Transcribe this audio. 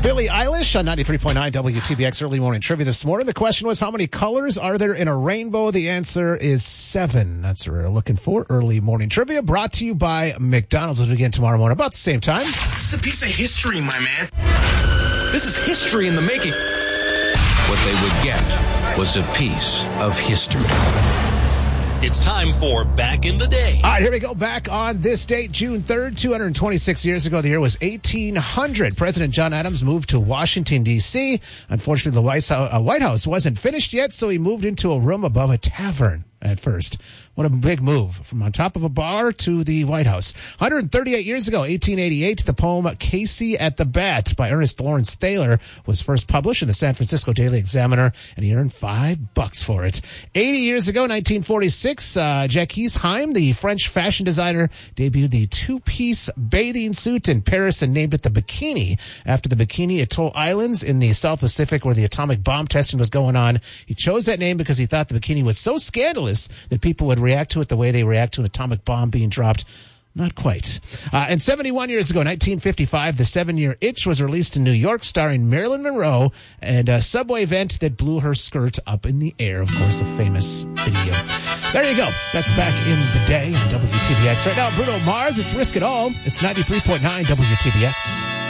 Billie Eilish on 93.9 WTBX Early Morning Trivia this morning. The question was, how many colors are there in a rainbow? The answer is 7. That's what we're looking for. Early Morning Trivia brought to you by McDonald's. We'll do it again tomorrow morning about the same time. This is a piece of history, my man. This is history in the making. What they would get was a piece of history. It's time for Back in the Day. All right, here we go. Back on this date, June 3rd, 226 years ago. The year was 1800. President John Adams moved to Washington, D.C. Unfortunately, the White House wasn't finished yet, so he moved into a room above a tavern at first. What a big move from on top of a bar to the White House. 138 years ago, 1888, the poem Casey at the Bat by Ernest Lawrence Thaler was first published in the San Francisco Daily Examiner, and he earned $5 for it. 80 years ago, 1946, Jacques Heim, the French fashion designer, debuted the two-piece bathing suit in Paris and named it the Bikini after the Bikini Atoll Islands in the South Pacific where the atomic bomb testing was going on. He chose that name because he thought the bikini was so scandalous that people would react to it the way they react to an atomic bomb being dropped. Not quite. And 71 years ago, 1955, The 7-Year Itch was released in New York, starring Marilyn Monroe and a subway vent that blew her skirt up in the air. Of course, a famous video. There you go. That's Back in the Day on WTBX. Right now, Bruno Mars, it's Risk It All. It's 93.9 WTBX.